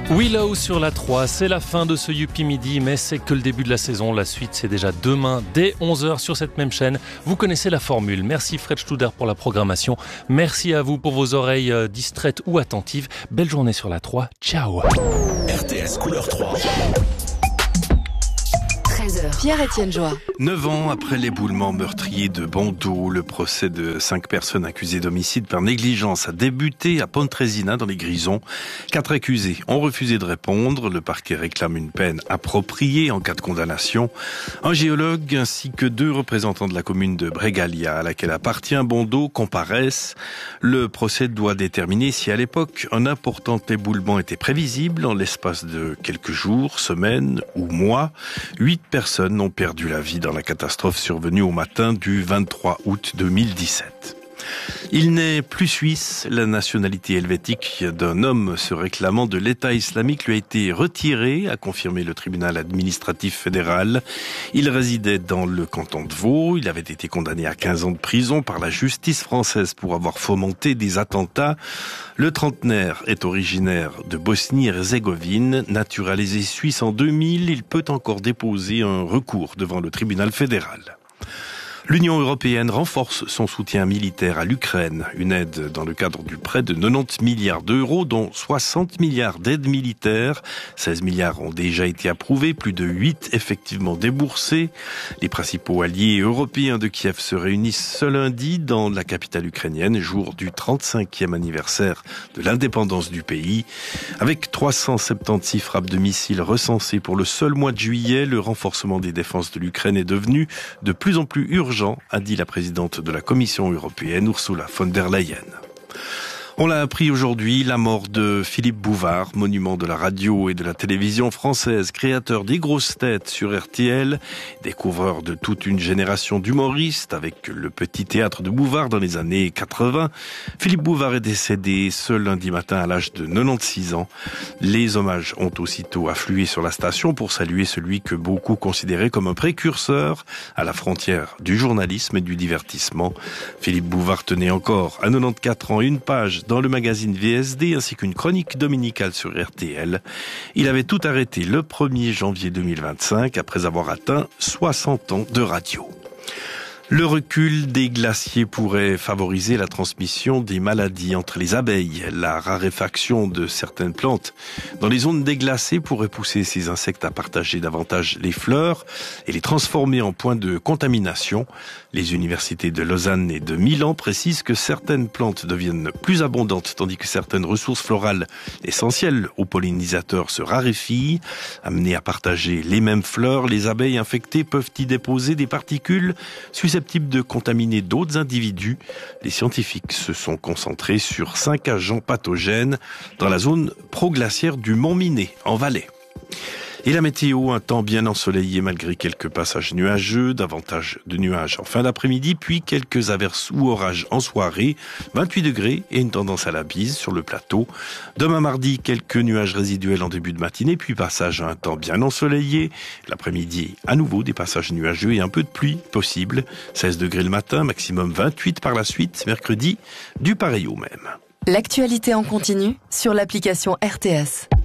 Willow sur la 3, c'est la fin de ce Youpi Midi, mais c'est que le début de la saison. La suite, c'est déjà demain, dès 11h sur cette même chaîne. Vous connaissez la formule. Merci Fred Studer pour la programmation. Merci à vous pour vos oreilles distraites ou attentives. Belle journée sur la 3. Ciao. RTS couleur 3. Pierre-Étienne Joie. 9 ans après l'éboulement meurtrier de Bondoux, le procès de 5 personnes accusées d'homicide par négligence a débuté à Pontresina dans les Grisons. 4 accusés ont refusé de répondre. Le parquet réclame une peine appropriée en cas de condamnation. Un géologue ainsi que 2 représentants de la commune de Bregalia, à laquelle appartient Bondoux, comparaissent. Le procès doit déterminer si à l'époque un important éboulement était prévisible en l'espace de quelques jours, semaines ou mois. 8 personnes ont perdu la vie dans la catastrophe survenue au matin du 23 août 2017. Il n'est plus suisse. La nationalité helvétique d'un homme se réclamant de l'État islamique lui a été retirée, a confirmé le tribunal administratif fédéral. Il résidait dans le canton de Vaud. Il avait été condamné à 15 ans de prison par la justice française pour avoir fomenté des attentats. Le trentenaire est originaire de Bosnie-Herzégovine. Naturalisé suisse en 2000, il peut encore déposer un recours devant le tribunal fédéral. L'Union européenne renforce son soutien militaire à l'Ukraine, une aide dans le cadre du prêt de 90 milliards d'euros, dont 60 milliards d'aides militaires. 16 milliards ont déjà été approuvés, plus de 8 effectivement déboursés. Les principaux alliés européens de Kiev se réunissent ce lundi dans la capitale ukrainienne, jour du 35e anniversaire de l'indépendance du pays. Avec 376 frappes de missiles recensées pour le seul mois de juillet, le renforcement des défenses de l'Ukraine est devenu de plus en plus urgent, a dit la présidente de la Commission européenne, Ursula von der Leyen. On l'a appris aujourd'hui, la mort de Philippe Bouvard, monument de la radio et de la télévision française, créateur des grosses têtes sur RTL, découvreur de toute une génération d'humoristes avec le petit théâtre de Bouvard dans les années 80. Philippe Bouvard est décédé ce lundi matin à l'âge de 96 ans. Les hommages ont aussitôt afflué sur la station pour saluer celui que beaucoup considéraient comme un précurseur à la frontière du journalisme et du divertissement. Philippe Bouvard tenait encore à 94 ans une page dans le magazine VSD ainsi qu'une chronique dominicale sur RTL. Il avait tout arrêté le 1er janvier 2025 après avoir atteint 60 ans de radio. Le recul des glaciers pourrait favoriser la transmission des maladies entre les abeilles. La raréfaction de certaines plantes dans les zones déglacées pourrait pousser ces insectes à partager davantage les fleurs et les transformer en points de contamination. Les universités de Lausanne et de Milan précisent que certaines plantes deviennent plus abondantes tandis que certaines ressources florales essentielles aux pollinisateurs se raréfient. Amenées à partager les mêmes fleurs, les abeilles infectées peuvent y déposer des particules susceptibles de contaminer d'autres individus. Les scientifiques se sont concentrés sur 5 agents pathogènes dans la zone proglaciaire du Mont Minet, en Valais. Et la météo, un temps bien ensoleillé malgré quelques passages nuageux, davantage de nuages en fin d'après-midi, puis quelques averses ou orages en soirée, 28 degrés et une tendance à la bise sur le plateau. Demain mardi, quelques nuages résiduels en début de matinée, puis passage à un temps bien ensoleillé. L'après-midi, à nouveau des passages nuageux et un peu de pluie possible. 16 degrés le matin, maximum 28 par la suite. Mercredi, du pareil au même. L'actualité en continu sur l'application RTS.